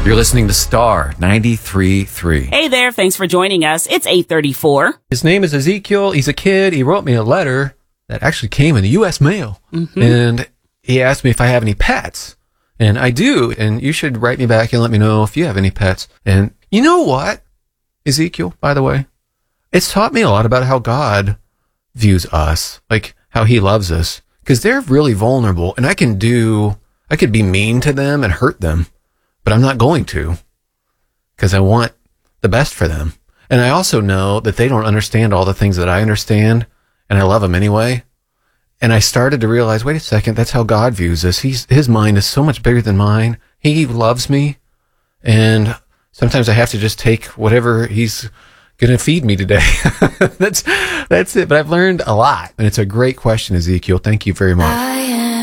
You're listening to Star 93.3. Hey there, thanks for joining us. It's 8:34. His name is Ezekiel. He's a kid. He wrote me a letter that actually came in the U.S. mail. Mm-hmm. And he asked me if I have any pets. And I do. And you should write me back and let me know if you have any pets. And you know what, Ezekiel, by the way? It's taught me a lot about how God views us, like how he loves us. Because they're really vulnerable. And I could be mean to them and hurt them. But I'm not going to. Because I want the best for them. And I also know that they don't understand all the things that I understand. And I love them anyway. And I started to realize, wait a second, that's how God views us. His mind is so much bigger than mine. He loves me. And sometimes I have to just take whatever he's going to feed me today. That's it. But I've learned a lot. And it's a great question, Ezekiel. Thank you very much.